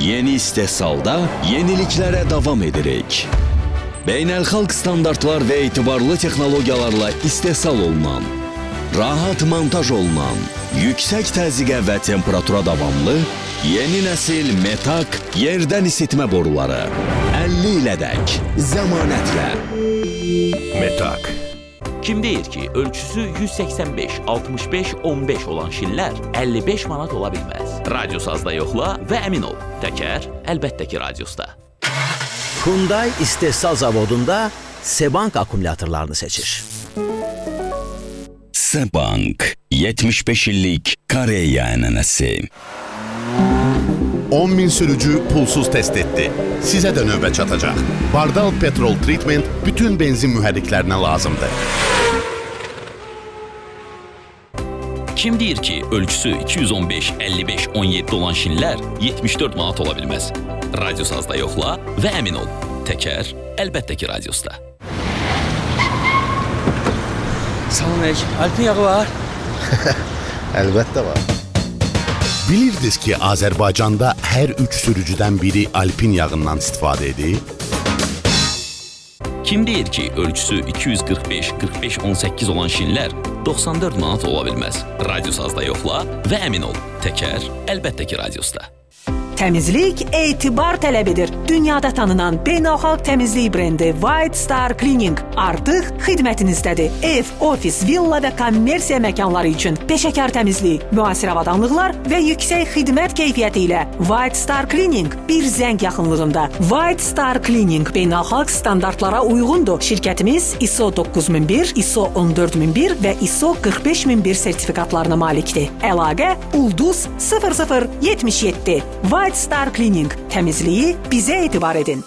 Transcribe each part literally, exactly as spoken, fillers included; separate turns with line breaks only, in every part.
Yeni istehsalda yeniliklərə davam edirik. Beynəlxalq standartlar və etibarlı texnologiyalarla istehsal olunan, rahat montaj olunan, yüksək təzyiqə və temperatura davamlı yeni nəsil Metak yerdən isitmə boruları. əlli ilədək zəmanətlə.
Metak.
Kim deyir ki, ölçüsü yüz səksən beş altmış beş on beş olan şinlər əlli beş manat ola bilməz. Radiosazda yoxla və əmin ol. Təkər, əlbəttə ki, radiosda.
Hyundai istehsal zavodunda Sebank akkumulyatorlarını seçir.
Sebank, yetmiş beş illik Koreya ənənəsi.
on min sürücü pulsuz test etti. Sizə də növbə çatacaq. Bardal Petrol Treatment bütün benzin mühərriklərinə lazımdır.
Kim deyir ki, ölçüsü iki yüz on beş əlli beş on yeddi olan şinlər yetmiş dörd manat ola bilməz. Radiosazda yoxla və əmin ol. Təkər, əlbəttə ki, radiosda.
Salam əleykum. Alpin yağı var?
Əlbəttə var. Bilirdiniz ki, Azərbaycanda hər üç sürücüdən biri Alpin yağından istifadə edir?
Kim deyir ki, ölçüsü iki yüz qırx beş qırx beş on səkkiz olan şinlər doxsan dörd manat ola bilməz. Radiosazda yoxla və əmin ol. Təkər, əlbəttə ki, radiosda.
Təmizlik etibar tələb edir. Dünyada tanınan beynəlxalq təmizlik brendi White Star Cleaning artıq xidmətinizdədir. Ev, ofis, villa və kommersiya məkanları üçün peşəkar təmizlik, müasir avadanlıqlar və yüksək xidmət keyfiyyəti ilə White Star Cleaning bir zəng yaxınlığında. White Star Cleaning beynəlxalq standartlara uyğundur. Şirkətimiz I S O doqquz min bir, I S O on dörd min bir və I S O qırx beş min bir sertifikatlarına malikdir. Əlaqə Ulduz sıfır sıfır yetmiş yeddi. White Star Cleaning. Təmizliyi bizə etibar edin.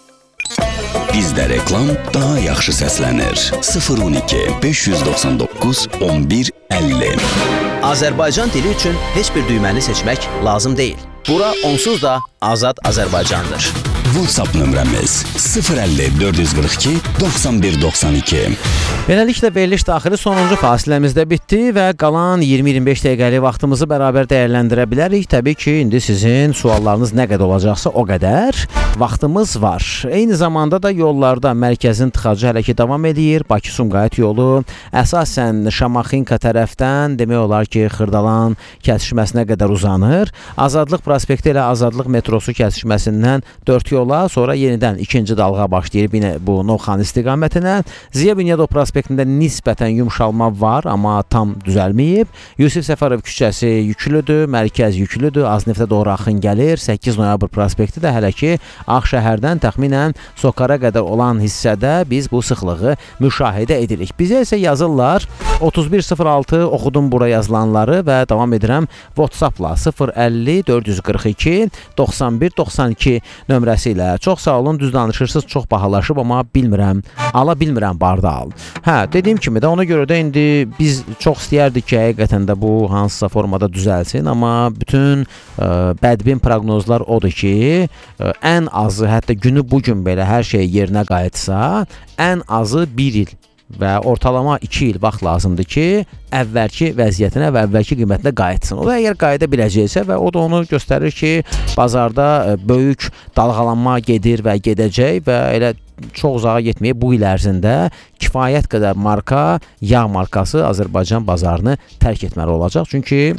Bizdə reklam daha yaxşı səslənir. sıfır on iki beş yüz doxsan doqquz on bir əlli.
Azərbaycan dili üçün heç bir düyməni seçmək lazım deyil. Bura onsuz da Azad Azərbaycandır.
WhatsApp nömrəmiz sıfır əlli dörd yüz qırx iki doxsan bir doxsan iki.
Beləliklə, veriliş daxili sonuncu fasiləmizdə bitdi və qalan iyirmi iyirmi beş dəqiqəlik vaxtımızı bərabər dəyərləndirə bilərik. Təbii ki, indi sizin suallarınız nə qədər olacaqsa o qədər vaxtımız var. Eyni zamanda da yollarda mərkəzin tıxacı hələ ki davam edir. Bakı-Sumqayıt yolu əsasən Şamaxınka tərəfdən demək olar ki, Xırdalan kəsişməsinə qədər uzanır. Azadlıq prospekti ilə Azadlıq metrosu kəsişməsindən dörd yola, sonra yenidən ikinci dalğa başlayır yine bu Novxan istiqamətinə. Ziya Bünyadov prospektində nisbətən yumşalma var, amma tam düzəlməyib. Yusif Səfərov küçəsi yüklüdür, mərkəz yüklüdür, az neftə doğru axın gəlir. səkkiz noyabr prospekti də hələ ki Ağşəhərdən təxminən Sokara qədər olan hissədə biz bu sıxlığı müşahidə edirik. Bizə isə yazırlar otuz bir sıfır altı oxudum bura yazılanları və davam edirəm WhatsApp-la sıfır əlli dörd yüz qırx iki doxsan bir doxsan iki nömrəsi ilə. Çox sağ olun, düz danışırsınız, çox bahalaşıb, amma bilmirəm, ala bilmirəm Bardal. Hə, dediyim kimi də ona görə də indi biz çox istəyərdik ki, həqiqətən də bu hansısa formada düzəlsin, amma bütün ə, bədbin proqnozlar odur ki, ə, ən azı, hətta günü bugün belə hər şey yerinə qayıtsa, ən azı bir il və ortalama iki il vaxt lazımdır ki, əvvəlki vəziyyətinə və əvvəlki qiymətinə qayıtsın. O da əgər qayıda biləcəksə və o da onu göstərir ki, bazarda böyük dalğalanma gedir və gedəcək və elə çox uzağa getməyib bu il ərzində kifayət qədər marka, yağ markası Azərbaycan bazarını tərk etməli olacaq. Çünki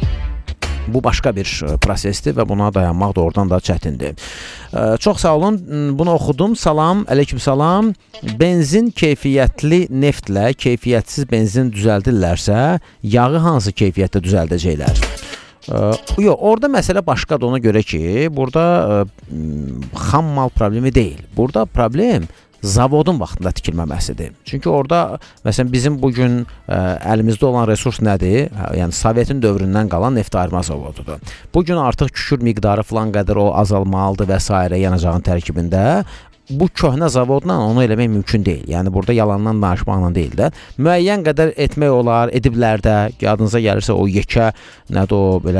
bu başqa bir prosesdir və buna dayanmaq doğrudan da çətindir. Çox sağ olun, bunu oxudum. Salam, aleyküm salam. Benzin keyfiyyətli neftlə keyfiyyətsiz benzin düzəldirlərsə, yağı hansı keyfiyyətdə düzəldəcəklər? Yox, orada məsələ başqadır ona görə ki, burada xam mal problemi deyil. Burada problem zavodun vaxtında tikilməməsidir. Çünki orada, məsələn, bizim bugün ə, əlimizdə olan resurs nədir? Yəni, Sovetin dövründən qalan neft ayırma zavodudur. Bugün artıq kükür miqdarı filan qədər o azalmalıdır və s. yanacağın tərkibində. Bu köhnə zavodla onu eləmək mümkün deyil. Yəni, burada yalandan danışmaqla deyil də. Müəyyən qədər etmək olar, ediblər də, yadınıza gəlirsə o yekə, nədir o, belə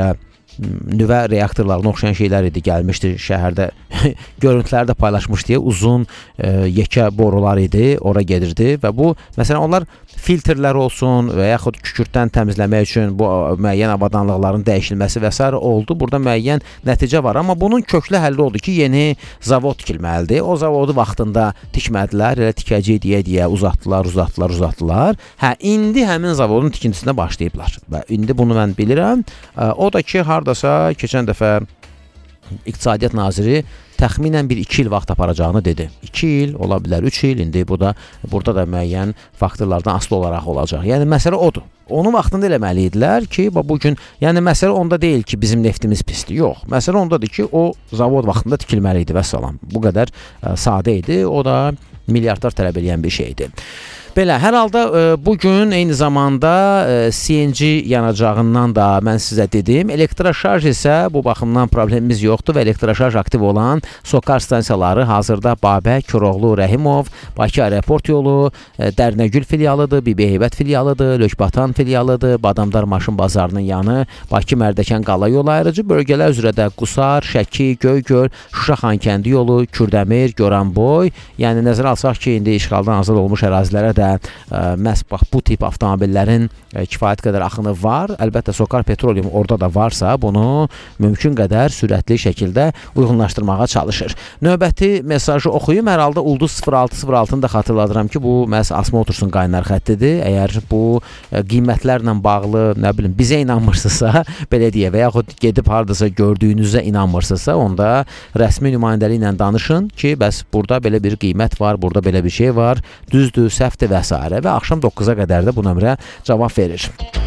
nüvə reaktorlarına oxşayan şeylər idi, gəlmişdi şəhərdə. Görüntüləri də paylaşmışdı deyə uzun e, yekə borular idi, ora gedirdi və bu məsələn onlar filtrlər olsun və yaxud kükürddən təmizləmək üçün bu müəyyən avadanlıqların dəyişilməsi və s. oldu. Burada müəyyən nəticə var, amma bunun köklü həlli oldu ki, yeni zavod tikilməlidir. O zavodu vaxtında tikmədilər, elə tikəcək deyə-deyə uzatdılar, uzatdılar, uzatdılar. Hə, indi həmin zavodun tikintisinə başlayıblar və indi bunu mən bilirəm. O da ki, hardasa keçən dəfə İqtisadiyyat Naziri təxminən bir iki il vaxt aparacağını dedi. iki il, ola bilər üç il, indi bu da burada da müəyyən faktorlardan asılı olaraq olacaq. Yəni məsələ odur. Onu vaxtında eləməli idilər ki, bu gün, yəni məsələ onda deyil ki, bizim neftimiz pisdir. Yox, məsələ ondadır ki, o zavod vaxtında tikilməli idi və salam. Bu qədər ə, sadə idi. O da milyardlar tələb edən bir şeydir. Belə, hər halda e, bugün eyni zamanda e, C N G yanacağından da mən sizə dedim. Elektroşarj isə bu baxımdan problemimiz yoxdur və elektroşarj aktiv olan SOKAR stansiyaları hazırda Babək, Koroğlu, Rəhimov, Bakı Aeroport yolu, e, Dərnəgül filialıdır, Bibiheybət filialıdır, Lökbatan filialıdır, Badamdar maşın bazarının yanı, Bakı Mərdəkan Qala yolu ayrıcı bölgələr üzrə də Qusar, Şəki, Göygöl, Şuşa Xankəndi yolu, Kürdəmir, Goranboy, yəni nəzərə alsaq ki, indi işğaldan azad olmuş ərazilərə də ə, məhz bax bu tip avtomobillərin ə, kifayət qədər axını var. Əlbəttə SOKAR Petroleum orada da varsa, bunu mümkün qədər sürətli şəkildə uyğunlaşdırmağa çalışır. Növbəti mesajı oxuyum. Hər halda Ulduz sıfır altı sıfır altını da xatırladıram ki, bu məhz Asma Otursun qaynar xəttidir. Əgər bu ə, qiymətlərlə bağlı, nə bilim, bizə inanmırsınızsa, belə deyə və yaxud gedib hardasa gördüyünüzə inanmırsınızsa, onda rəsmi nümayəndəliklə danışın ki, bəs burada belə bir qiymət var, burada belə bir şey var, düzdür, səhvdir və s. və axşam doqquza qədər də bu nömrə cavab verir.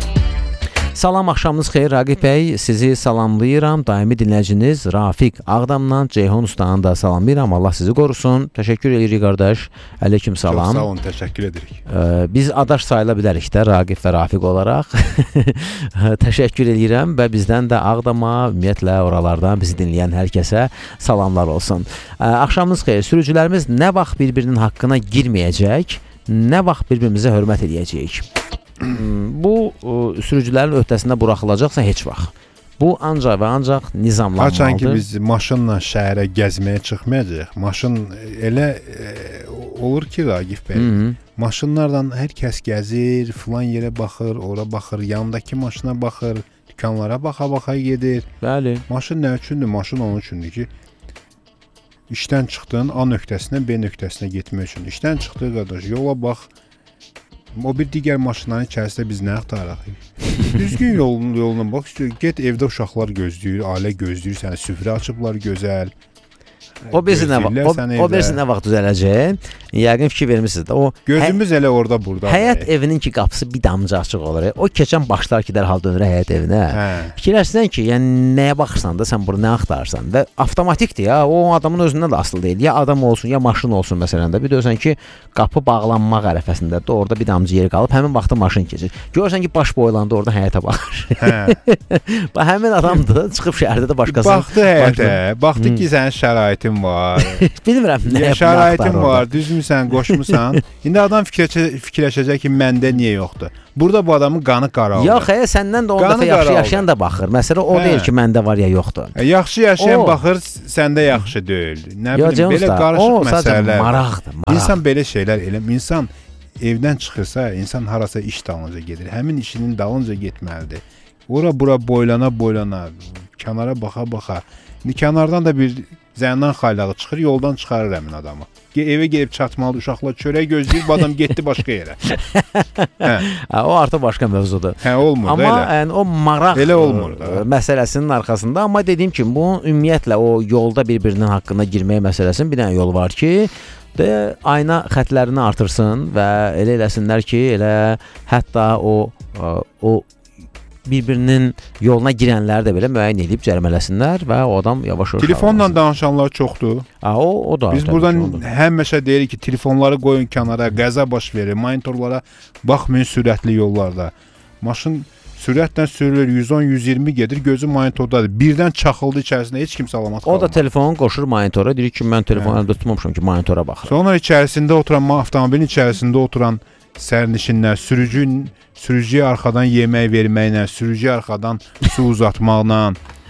Salam, axşamınız xeyir Raqib bəy, sizi salamlayıram. Daimi dinləyiciniz Rafiq Ağdamdan Ceyhun Ustanı da salamlayıram. Allah sizi qorusun. Təşəkkür edirik qardaş. Aleyküm salam.
Çox sağ olun, təşəkkür edirik.
Ee, biz adaş sayıla bilərik də Raqib və Rafiq olaraq. Təşəkkür edirəm və bizdən də Ağdama, ümumiyyətlə oralardan bizi dinləyən hər kəsə salamlar olsun. Ee, axşamınız xeyir. Sürücülərimiz nə vaxt bir-birinin haqqına girməyəcək, nə vaxt bir-birimizə hörmət edəcəyik? Bu ə, sürücülərin öhdəsində buraxılacaqsa heç vaxt. Bu ancaq və ancaq nizamlanmalıdır.
Haçan ki biz maşınla şəhərə gəzməyə çıxmayacaq. Maşın elə e, olur ki, Raqif bəy, Hı -hı. maşınlardan hər kəs gəzir, filan yerə baxır, ora baxır, yanındakı maşına baxır, dükanlara baxa-baxa gedir.
Bəli.
Maşın nə üçündür? Maşın onun üçündür ki, işdən çıxdın A nöqtəsindən B nöqtəsinə getmək üçün. İşdən çıxdığı qardaş, yola bax. O bir digər maşınların içərisində biz nə axtaraq? Düzgün yolun yoluna bax, get evdə uşaqlar gözləyir, ailə gözləyir, səni süfrə açıblar gözəl.
O birisi nə vaxt, o, o birisi nə vaxt düzələcək? Yəqin fikir vermisiniz də. O
gözümüz hə, elə orada burada.
Həyət be. Evinin ki qapısı bir damcı açıq olur. O keçən başlar ki, dərhal dönür həyət evinə. Hə. Fikirləşsən ki, yəni nəyə baxırsan da sən bunu nə axtarırsan və avtomatikdir ya. O adamın özündən də asılı deyil. Ya adam olsun, ya maşın olsun məsələn də. Bir görsən ki, qapı bağlanmaq ərəfəsindədir. Orada bir damcı yeri qalıb, həmin vaxtda maşın keçir. Görsən ki, baş boylandı, orada həyətə baxır. Hə. Bax həmin adamdır, çıxıb şəhərdə də başqası.
Baxdı həyətə, baxdı ki, sənin şəraitin var.
Bilmirəm nə
şəraitin var, düzmüsən, qoşmusan. İndi adam fikirləşəcək, fikirləşəcək ki, məndə niyə yoxdur? Burada bu adamın qanı qaraldı.
Yox, ə, səndən də on dəfə yaxşı yaşayan da baxır. Məsələ o hə. deyil ki, məndə var ya yoxdur.
Ə, yaxşı yaşayan o. baxır, səndə yaxşı deyil. Nə Yo, bilim, belə qarışıq məsələlər.
Maraqdır, maraq.
İnsan belə şeylər elə, insan evdən çıxırsa, insan harasa iş dalınca gedir. Həmin işinin dalınca getməlidir. Ora bura boylana boylana, kənara baxa-baxa. İndi kənardan da bir zəndən xaylağı çıxır, yoldan çıxarır həmin adamı. Evə gəlib çatmalı, uşaqlar çörək gözləyir, bu adam getdi başqa yerə. Hə.
O artıq başqa mövzudur.
Hə, olmur
amma,
elə.
Amma yəni, o maraq
elə olmur da.
məsələsinin arxasında, amma dediyim kimi, bu ümumiyyətlə o yolda bir-birinin haqqında girmək məsələsinin bir dənə yolu var ki, də ayna xətlərini artırsın və elə eləsinlər ki, elə hətta o o bir-birinin yoluna girənləri də belə müəyyən edib cərimələsinlər və o adam yavaş-yavaş
telefonla danışanlar çoxdur.
Ha, o o da.
Biz buradan həmişə deyirik ki, telefonları qoyun kənara, qəza baş verir, monitorlara baxmayın sürətli yollarda. Maşın sürətlə sürülür, yüz on yüz iyirmi gedir, gözü monitordadır. Birdən çaxıldı içərisində, heç kim salamat qalmır.
O da telefonu qoşur monitora, deyir ki, mən telefonu əldə tutmamışam ki, monitora baxıram.
Sonra içərisində oturan, avtomobilin içərisində oturan sərnişinlər, sürücü, sürücüyə arxadan yemək verməklə, sürücüyə arxadan su uzatmaqla,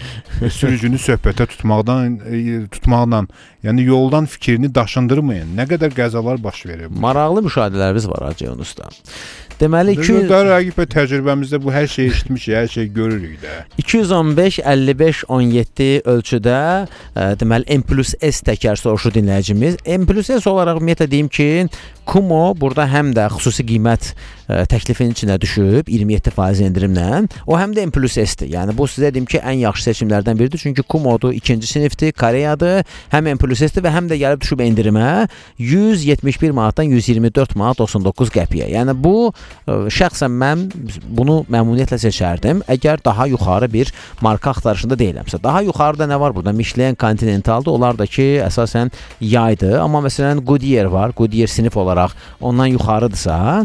sürücünü söhbətə tutmaqdan e, tutmaqla, yəni yoldan fikrini daşındırmayın. Nə qədər qəzalar baş verir.
Maraqlı müşahidələrimiz var Ceyhun usta. Deməli iki yüz
Rəqib təcrübəmizdə bu hər şeyi eşitmişik, hər şeyi görürük də.
iki yüz on beş əlli beş on yeddi ölçüdə ə, deməli M plus S təkər soruşu dinləyicimiz. M plus S olaraq ümumiyyətlə deyim ki, Kumo burada həm də xüsusi qiymət ə, təklifinin içinə düşüb iyirmi yeddi faiz endirimlə. O həm də M plus S-dir. Yəni bu sizə deyim ki, ən yaxşı seçimlərdən biridir. Çünki Kumo'dur, ikinci sinifdir, Koreyadır. Həm M plus S-dir və həm də gəlib düşüb endirimə yüz yetmiş bir manatdan yüz iyirmi dörd manat doxsan doqquz qəpiyə. Yəni bu şəxsən mən bunu məmnuniyyətlə seçərdim. Əgər daha yuxarı bir marka axtarışında deyiləmsə. Daha yuxarıda nə var burada? Michelin, Continental'dır. Onlar da ki, əsasən yaydır. Amma məsələn Goodyear var. Goodyear sinif olaraq ondan yuxarıdırsa,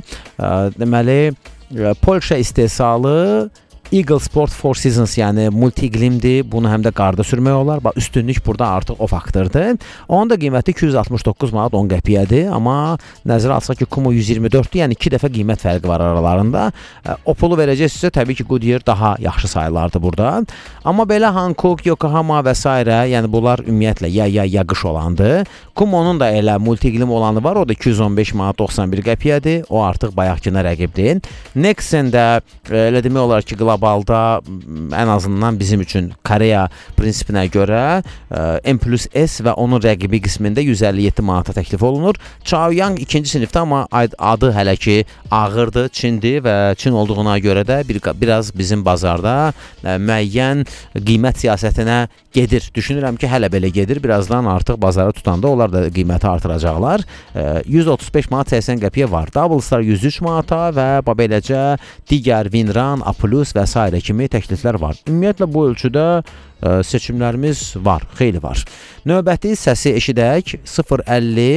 deməli Polşa istehsalı Eagle Sport Four Seasons, yəni multi-iqlimdir. Bunu həm də qarda sürmək olar. Bax, üstünlük burada artıq o faktordur. Onun da qiyməti iki yüz altmış doqquz manat on qəpiyədir. Amma nəzərə alsaq ki, Kumo yüz iyirmi dörddür. Yəni iki dəfə qiymət fərqi var aralarında. O pulu verəcəksinizsə, təbii ki, Goodyear daha yaxşı sayılardı burada. Amma belə Hankook, Yokohama və s. yəni bunlar ümumiyyətlə ya ya ya qış olandı. Kumo'nun da elə multi-iqlim olanı var. O da iki yüz on beş manat doxsan bir qəpiyədir. O artıq bayaqkına rəqibdir. Nexen də elə demək olar ki, qlobalda ən azından bizim üçün Koreya prinsipinə görə M plus S və onun rəqibi qismində yüz əlli yeddi manata təklif olunur. Chaoyang ikinci sinifdə, amma adı hələ ki ağırdır, Çindir və Çin olduğuna görə də bir, biraz bizim bazarda müəyyən qiymət siyasətinə gedir. Düşünürəm ki, hələ belə gedir. Birazdan artıq bazara tutanda onlar da qiyməti artıracaqlar. yüz otuz beş manat səksən qəpiyə var. Double Star yüz üç manata və beləcə digər Winran, A plus və s. kimi təkliflər var. Ümumiyyətlə bu ölçüdə ə, seçimlərimiz var, xeyli var. Növbəti səsi eşidək sıfır əlli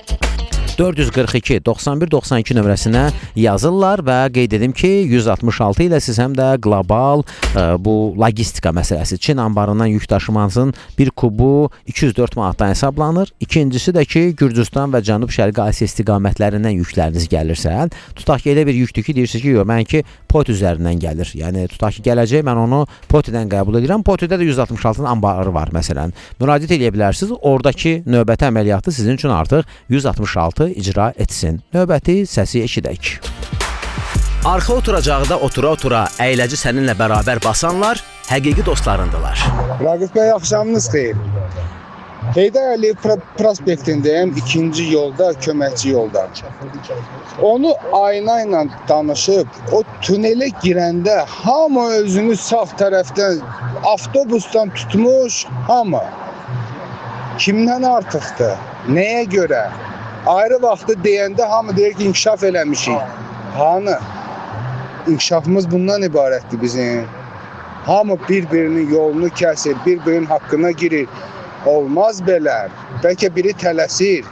dörd yüz qırx iki doxsan bir doxsan iki nömrəsinə yazırlar və qeyd edim ki, yüz altmış altı ilə siz həm də qlobal ə, bu logistika məsələsi, Çin anbarından yük daşımanızın bir kubu iki yüz dörd manatdan hesablanır. İkincisi də ki, Gürcüstan və Cənub-Şərqi Asiya istiqamətlərindən yükləriniz gəlirsə, tutaq ki, elə bir yükdür ki, deyirsiniz ki, yox, mənki Poti üzərindən gəlir. Yəni tutaq ki, gələcək, mən onu Potidən qəbul edirəm. Potidə də yüz altmış altının anbarı var məsələn. Müraciət edə bilərsiniz. Oradakı növbəti əməliyyatı sizin üçün artıq yüz altmış altı icra etsin. Növbəti səsi eşidək.
Arxa oturacaqda otura-otura əyləci səninlə bərabər basanlar həqiqi dostlarındılar.
Raqif bəy, axşamınız xeyir. Heydər Əliyev prospektindəyəm, ikinci yolda, köməkçi yolda. Onu ayna ilə danışıb, o tunelə girəndə hamı özünü sağ tərəfdən avtobusdan tutmuş, hamı. Kimdən artıqdır? Nəyə görə? Ayrı vaxtı deyəndə hamı deyir ki, inkişaf eləmişik. Hanı? İnkişafımız bundan ibarətdir bizim. Hamı bir-birinin yolunu kəsir, bir-birinin haqqına girir. Olmaz belə. Bəlkə biri tələsir.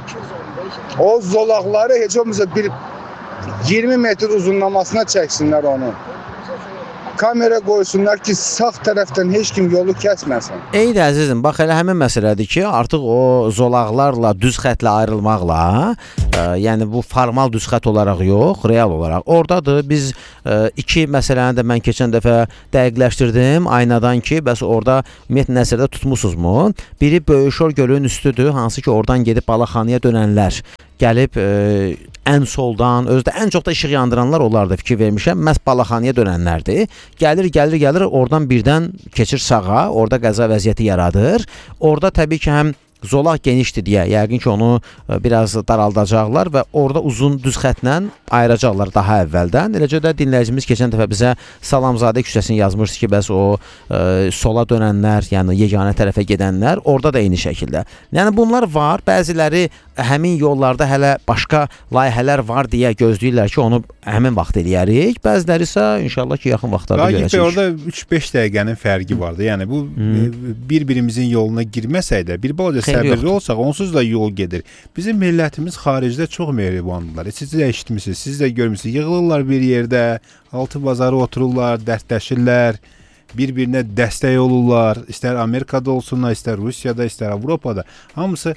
O zolaqları heç olmasa bir iyirmi metr uzunlamasına çəksinlər onu. Kamera qoysunlar ki, sağ tərəfdən heç kim yolu kəsməsin.
Eydi əzizim, bax elə həmin məsələdir ki, artıq o zolaqlarla, düz xətlə ayrılmaqla, ə, yəni bu formal düz xət olaraq yox, real olaraq oradadır. Biz ə, iki məsələni də mən keçən dəfə dəqiqləşdirdim aynadan ki, bəs orada ümumiyyətlə nəzərdə tutmusunuzmu? Biri Böyükşor gölünün üstüdür, hansı ki oradan gedib Balaxanıya dönənlər gəlib ə, ən soldan, özdə ən çox da işıq yandıranlar onlar da fikir vermişəm, məhz Balaxanıya dönənlərdir. Gəlir, gəlir, gəlir, oradan birdən keçir sağa, orada qəza vəziyyəti yaradır. Orada təbii ki, həm zolaq genişdir deyə, yəqin ki, onu biraz daraldacaqlar və orada uzun düz xətlə ayıracaqlar daha əvvəldən. Eləcə də dinləyicimiz keçən dəfə bizə Salamzadə küçəsini yazmışdı ki, bəs o e, sola dönənlər, yəni yeganə tərəfə gedənlər, orada da eyni şəkildə. Yəni bunlar var, bəziləri həmin yollarda hələ başqa layihələr var deyə gözləyirlər ki, onu həmin vaxt eləyərik. Bəziləri isə inşallah ki, yaxın vaxtlarda görəcəyik.
Orada üç beş dəqiqənin fərqi vardı. Yəni bu hmm. bir-birimizin yoluna girməsək də, bir balaca səbirli olsaq, onsuz da yol gedir. Bizim millətimiz xaricdə çox mehribandılar. Siz də eşitmisiniz, siz də görmüsünüz. Yığılırlar bir yerdə, altı bazarı otururlar, dərdləşirlər, bir-birinə dəstək olurlar. İstər Amerikada olsunlar, istər Rusiyada, istər Avropada. Hamısı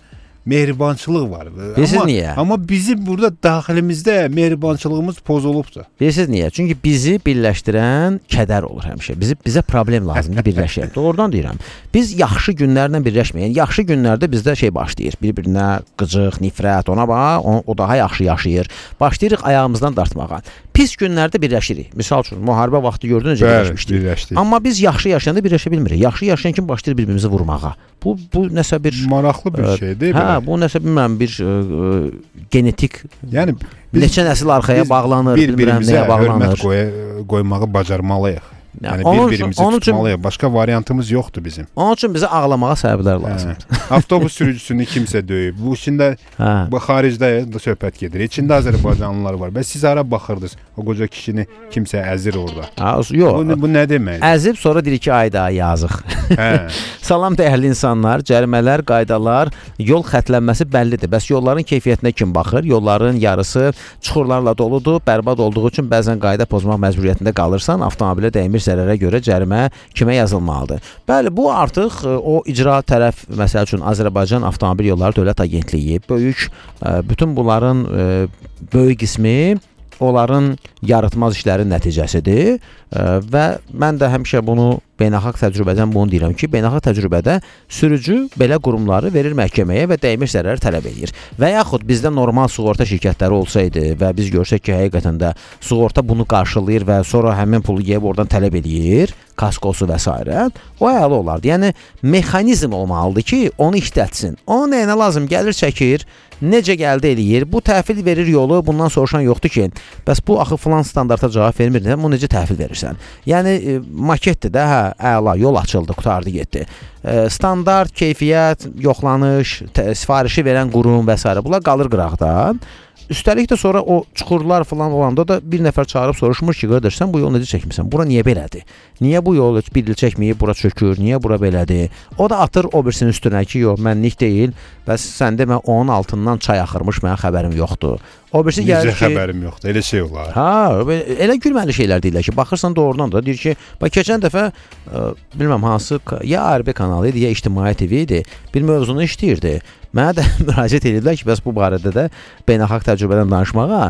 mehribançılıq var.
Bilirsiniz
amma,
niyə?
Amma bizim burada daxilimizdə mehribançılığımız pozulubdur.
Bilirsiniz niyə? Çünki bizi birləşdirən kədər olur həmişə. Bizi bizə problem lazımdır, birləşək. Doğrudan deyirəm. Biz yaxşı günlərlə birləşməyək. Yaxşı günlərdə bizdə şey başlayır. Bir-birinə qıcıq, nifrət, ona bax, o, o daha yaxşı yaşayır. Başlayırıq ayağımızdan dartmağa. Pis günlərdə birləşirik. Misal üçün müharibə vaxtı gördünüz necə birləşmişdik.
Birləşdik.
Amma biz yaxşı yaşayanda birləşə bilmirik. Yaxşı yaşayan kimi başlayır bir-birimizi vurmağa. Bu bu nəsə bir
maraqlı bir
ə,
şeydir.
Hə, bu nəsə bilmirəm bir ə, ə, genetik.
Yəni
neçə nəsil arxaya bağlanır, bilmirəm nəyə bağlanır.
Hörmət qoy, qoymağı bacarmalıyıq. Yəni
onun,
bir-birimizi
onun
tutmalıyıq. Başqa variantımız yoxdur bizim.
Onun üçün bizə ağlamağa səbəblər lazımdır.
Hə. Avtobus sürücüsünü kimsə döyüb. Bu içində hə. Bu xaricdə söhbət gedir. İçində Azərbaycanlılar var. Və siz hara baxırdınız? O qoca kişini kimsə əzir orada.
Ha, yox.
Bu, bu nə deməkdir?
Əzib sonra deyir ki, ayda yazıq.
Hə.
Salam dəyərli insanlar, cərimələr, qaydalar, yol xətlənməsi bəllidir. Bəs yolların keyfiyyətinə kim baxır? Yolların yarısı çuxurlarla doludur. Bərbad olduğu üçün bəzən qayda pozmaq məcburiyyətində qalırsan, avtomobilə dəymir zərərə görə cərimə kimə yazılmalıdır? Bəli, bu artıq o icra tərəf, məsəl üçün Azərbaycan Avtomobil Yolları Dövlət Agentliyi, böyük, bütün bunların böyük qismi onların yaratmaz işlərin nəticəsidir və mən də həmişə bunu beynəlxalq təcrübədən bunu deyirəm ki, beynəlxalq təcrübədə sürücü belə qurumları verir məhkəməyə və dəymir zərər tələb edir. Və yaxud bizdə normal sığorta şirkətləri olsaydı və biz görsək ki, həqiqətən də sığorta bunu qarşılayır və sonra həmin pulu yeyib oradan tələb edir, kaskosu və s. o əla olardı. Yəni, mexanizm olmalıdır ki, onu işlətsin. Onun nəyinə lazım gəlir, çəkir, necə gəldi eləyir, bu təhvil verir yolu, bundan soruşan yoxdur ki, bəs bu axı filan standarta cavab vermir, bu necə təhvil verirsən? Yəni, e, maketdir də, hə, əla, yol açıldı, qutardı, getdi. E, standart, keyfiyyət, yoxlanış, sifarişi verən qurum və s. bunlar qalır qıraqda. Üstəlik də sonra o çuxurlar falan olanda da bir nəfər çağırıb soruşmur ki, qardaş, sən bu yolu necə çəkmirsən? Bura niyə belədir? Niyə bu yol bir il çəkməyib, bura çökür? Niyə bura belədir? O da atır o birisinin üstünə ki, yox, mənlik deyil. Bəs sən demə, onun altından çay axırmış, mənim xəbərim yoxdur. O birisi gəlir ki...
Necə xəbərim yoxdur, elə şey olar.
Hə, elə gülməli şeylər deyirlər ki, baxırsan doğrudan da, deyir ki, bax, keçən dəfə, ə, bilməm hansı, ya A R B kanalı idi, ya İctimai T V idi, bir mövzunu işləyirdi. Mənə də müraciət edirlər ki, bəs bu barədə də beynəlxalq təcrübədən danışmağa.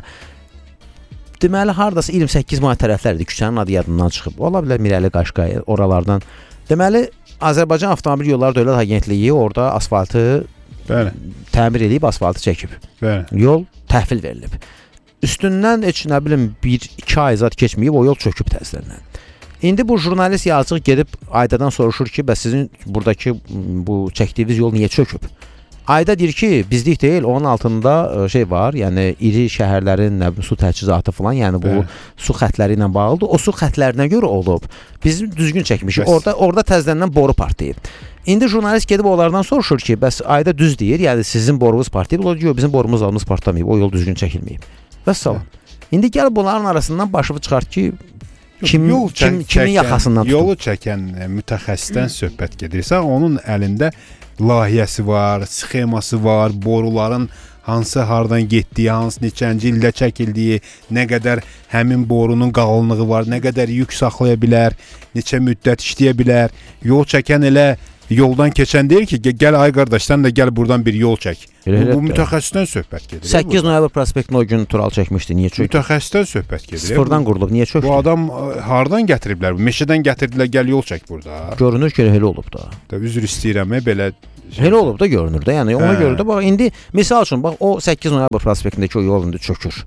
Deməli, haradasa iyirmi səkkiz may tərəflərdir, küçənin adı yadından çıxıb. Ola bilər Mirəli, Qaşqay, oralardan. Deməli, Azərbaycan Avtomobil Yolları Dövlət Agentliyi orada asfaltı Bəli. təmir edib, asfaltı çəkib. Bəli. Yol təhvil verilib. Üstündən heç nə bilim bir iki ay zat keçməyib, o yol çöküb təzədən. İndi bu jurnalist yazıq gedib Aydadan soruşur ki, bəs sizin buradakı bu çəkdiyiniz yol niyə çöküb? Ayda deyir ki, bizlik deyil, onun altında şey var, yəni iri şəhərlərin nə, su təchizatı falan, yəni bu Bəli. su xətləri ilə bağlıdır. O su xətlərinə görə olub. Biz düzgün çəkmişik. Orada orada təzədən boru partlayıb. İndi jurnalist gedib onlardan soruşur ki, bəs Ayda düz deyir, yəni sizin borunuz partlayıb, o deyir, bizim borumuz alımız partlamayıb, o yol düzgün çəkilməyib. Vəssalam. İndi gəl bunların arasından başını çıxart ki, kim, yol kim, çək, kimin yaxasından tutub.
Yolu çəkən mütəxəssisdən söhbət gedirsə, onun əlində layihəsi var, sxeması var, boruların hansı hardan getdiyi, hansı neçənci ildə çəkildiyi, nə qədər həmin borunun qalınlığı var, nə qədər yük saxlaya bilər, neçə müddət işləyə bilər. Yol çəkən elə yoldan keçən deyir ki, gəl ay qardaş, sən də gəl buradan bir yol çək. Elə bu, bu mütəxəssisdən söhbət gedir.
səkkiz noyabr prospektini o gün Tural çəkmişdi, niyə çökdü?
Mütəxəssisdən söhbət gedir.
Sıfırdan qurulub, niyə çökdü?
Bu adam hardan gətiriblər? Meşədən gətirdilər, gəl yol çək burada.
Görünür ki, elə olub da.
Da üzr istəyirəm, belə
şey elə olub da görünür də. Yəni ona hə. görə də bax indi misal üçün bax o səkkiz noyabr prospektindəki o yol indi çökür.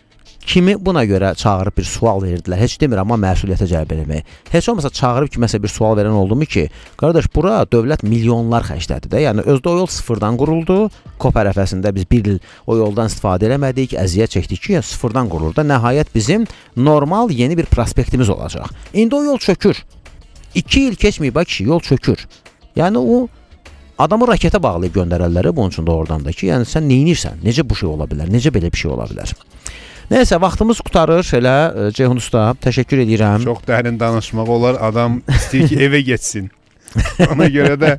Kimi buna görə çağırıb bir sual verirdilər. Heç demirəm, amma məsuliyyətə cəlb eləmək. Heç olmasa çağırıb kiməsə bir sual verən oldu mu ki, qardaş, bura dövlət milyonlar xərclədi də. Yəni özdə o yol sıfırdan quruldu. Kop ərəfəsində biz bir il o yoldan istifadə eləmədik, əziyyət çəkdik ki, sıfırdan qurulur da. Nəhayət bizim normal yeni bir prospektimiz olacaq. İndi o yol çökür. iki il keçməyib bax ki, yol çökür. Yəni o adamı raketə bağlayıb göndərərlər bunun üçün də oradan da ki, yəni sən neynirsən? Necə bu şey ola bilər? Necə belə bir şey ola bilər? Nəysə, vaxtımız qutarır, elə Ceyhun usta, təşəkkür edirəm.
Çox dərin danışmaq olar, adam istəyir ki, evə getsin. Ona görə də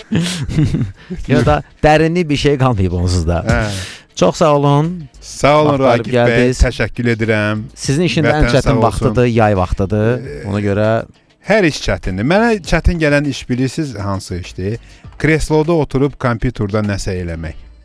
ya da dərinli bir şey qalmayıb onsuz da. Hə. Çox sağ olun.
Sağ olun Raqib bəy, təşəkkür edirəm.
Sizin işin ən çətin vaxtıdır, yay vaxtıdır. Ona görə
hər iş çətindir. Mənə çətin gələn iş bilirsiniz hansı işdir? Kresloda oturub kompüterdə nəsə eləmək.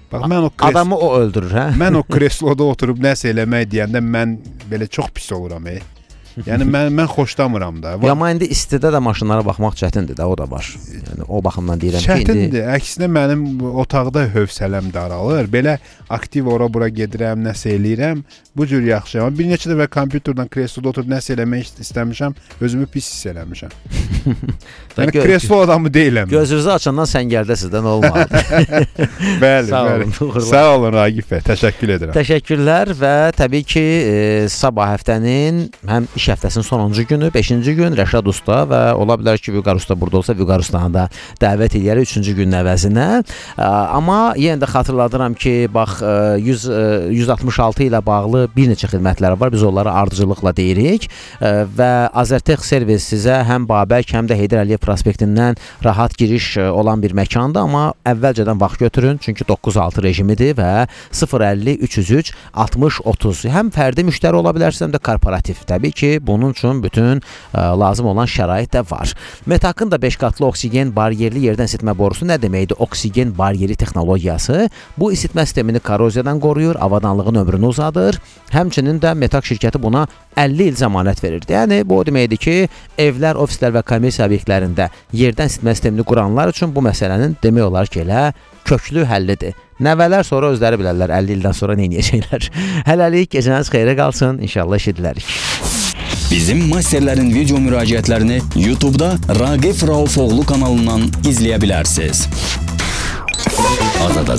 Bax mən o kres...
adamı o öldürür, hə?
Mən o kresloda oturub nəsə eləmək deyəndə mən belə çox pis oluram, ey. Yəni mən mən xoşlamıram da.
Ya amma indi istidə də maşınlara baxmaq çətindir də, o da var. Yəni o baxımdan deyirəm ki, indi
çətindir. Əksinə mənim otaqda hövsələm daralır. Belə aktiv ora-bura gedirəm, nəsə eləyirəm. Bu cür yaxşı. Amma bir neçə dəfə kompüterdən kresloda oturub nəsə eləmək istəmişəm, özümü pis hiss eləmişəm. Yəni kreslo adamı deyiləm.
Gözünüzü açandan səngərdəsiz də, nə olmadı.
Bəli,
Sağ
bəli.
olun,
Sağ olun Ragif bəy. Təşəkkür edirəm.
Təşəkkürlər və təbii ki, e, sabah həftənin həm iş həftəsinin sonuncu günü, beşinci gün Rəşad usta və ola bilər ki, Vüqar usta burada olsa, Vüqar ustanı da dəvət edərik üçüncü günün əvəzinə. Amma yenə də xatırladıram ki, bax yüz yüz altmış altı ilə bağlı bir neçə xidmətləri var. Biz onları ardıcıllıqla deyirik və Azərtex servis sizə həm Babək, həm də Heydər Əliyev prospektindən rahat giriş olan bir məkandır, amma əvvəlcədən vaxt götürün, çünki doqquz altı rejimidir və sıfır əlli üç yüz üç altmış otuz. Həm fərdi müştəri ola bilərsiniz, həm də korporativ. Təbii ki, bunun üçün bütün ə, lazım olan şərait də var. Metakın da beş qatlı oksigen bariyerli yerdən isitmə borusu nə deməkdir? Oksigen bariyeri texnologiyası bu isitmə sistemini koroziyadan qoruyur, avadanlığın ömrünü uzadır. Həmçinin də Metak şirkəti buna əlli il zəmanət verir. Yəni bu o deməkdir ki, evlər, ofislər və kommersiya obyektlərində yerdən isitmə sistemini quranlar üçün bu məsələnin demək olar ki, elə köklü həllidir. Nəvələr sonra özləri bilərlər əlli ildən sonra nə edəcəklər. Hələlik gecəniz xeyrə qalsın, inşallah eşidilərik.
Bizim masterlərin video müraciətlərini YouTube'da Ragif Raufoğlu kanalından izləyə bilərsiniz. Azad